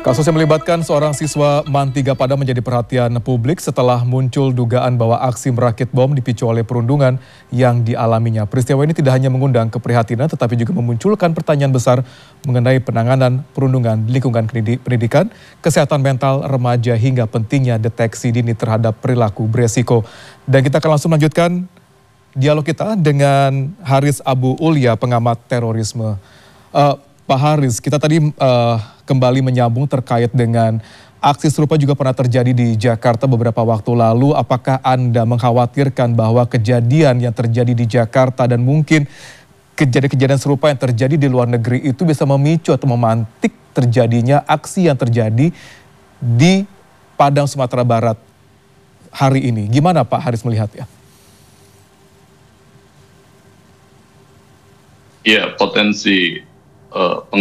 Kasus yang melibatkan seorang siswa MAN 3 Padang menjadi perhatian publik setelah muncul dugaan bahwa aksi merakit bom dipicu oleh perundungan yang dialaminya. Peristiwa ini tidak hanya mengundang keprihatinan tetapi juga memunculkan pertanyaan besar mengenai penanganan perundungan di lingkungan pendidikan, kesehatan mental remaja hingga pentingnya deteksi dini terhadap perilaku beresiko. Dan kita akan langsung lanjutkan dialog kita dengan Haris Abu Ulya, pengamat terorisme. Pak Haris, kita tadi kembali menyambung terkait dengan aksi serupa juga pernah terjadi di Jakarta beberapa waktu lalu. Apakah Anda mengkhawatirkan bahwa kejadian yang terjadi di Jakarta dan mungkin kejadian-kejadian serupa yang terjadi di luar negeri itu bisa memicu atau memantik terjadinya aksi yang terjadi di Padang, Sumatera Barat hari ini? Gimana Pak Haris melihatnya? Ya, potensi